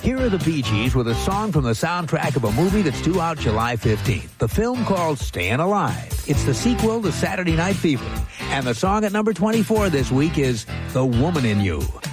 Here are the Bee Gees with a song from the soundtrack of a movie that's due out July 15th. The film called Staying Alive. It's the sequel to Saturday Night Fever. And the song at number 24 this week is The Woman in You.